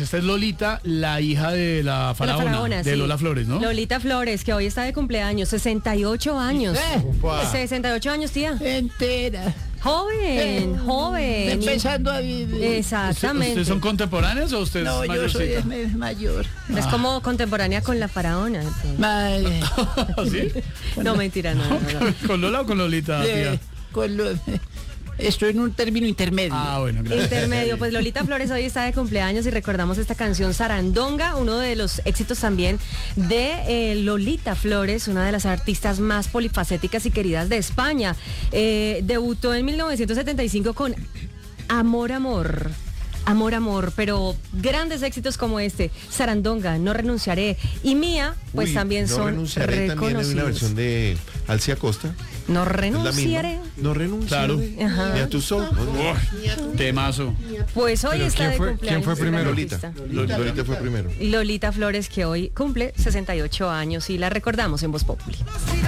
esta es Lolita, la hija de la faraona, de sí. Lola Flores, ¿no? Lolita Flores, que hoy está de cumpleaños, 68 años. Upa. 68 años, tía. Entera. Joven, joven. Empezando a vivir. Exactamente. ¿Ustedes son contemporáneos o usted No, es yo soy mayorcita? mayor. Es como contemporánea con la faraona. Madre. ¿Sí? No, mentira, no. ¿Con Lola o con Lolita, tía? Estoy en un término intermedio. Ah, bueno, gracias. Intermedio, pues Lolita Flores hoy está de cumpleaños y recordamos esta canción Sarandonga, uno de los éxitos también de Lolita Flores, una de las artistas más polifacéticas y queridas de España. Debutó en 1975 con Amor, Amor. Amor, Amor, pero grandes éxitos como este, Sarandonga, No Renunciaré y Mía, pues también No son Renunciaré, también hay una versión reconocidos. de Alcia Costa. No Es la misma. renunciaré. No renunciaré. Claro. Ajá. Ni a tus ojos. Temazo. Pues hoy Pero está de cumpleaños. quién fue esta primero? artista. Lolita fue primero. Lolita Flores, que hoy cumple 68 años y la recordamos en Voz Populi.